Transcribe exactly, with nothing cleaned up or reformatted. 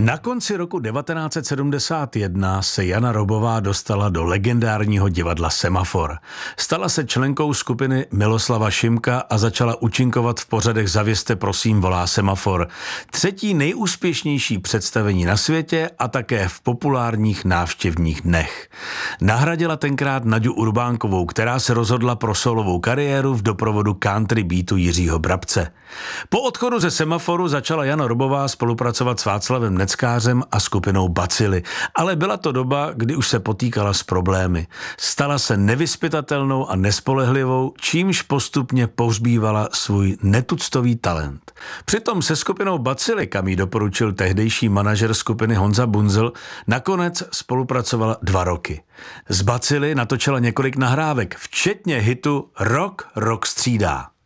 Na konci roku devatenáct set sedmdesát jedna se Jana Robová dostala do legendárního divadla Semafor. Stala se členkou skupiny Miloslava Šimka a začala účinkovat v pořadech Zavězte prosím volá Semafor. Třetí nejúspěšnější představení na světě a také v populárních návštěvních dnech. Nahradila tenkrát Naďu Urbánkovou, která se rozhodla pro solovou kariéru v doprovodu country beatu Jiřího Brabce. Po odchodu ze Semaforu začala Jana Robová spolupracovat s Václavem Neckářem a skupinou Bacily, ale byla to doba, kdy už se potýkala s problémy. Stala se nevyzpytatelnou a nespolehlivou, čímž postupně pohřbívala svůj netuctový talent. Přitom se skupinou Bacily, kam jí doporučil tehdejší manažer skupiny Honza Bunzl, nakonec spolupracovala dva roky. Z Bacily natočila několik nahrávek, včetně hitu Rok, rok střídá.